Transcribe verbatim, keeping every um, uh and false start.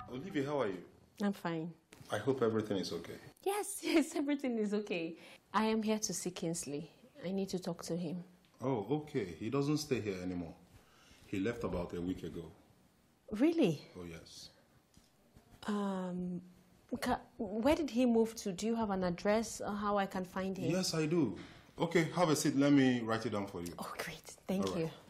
Olivia, how are you? I'm fine. I hope everything is okay. Yes, yes, everything is okay. I am here to see Kingsley. I need to talk to him. Oh, okay. He doesn't stay here anymore. He left about a week ago. Really? Oh, yes. Um, where did he move to? Do you have an address or how I can find him? Yes, I do. Okay, have a seat. Let me write it down for you. Oh, great. Thank All right. you.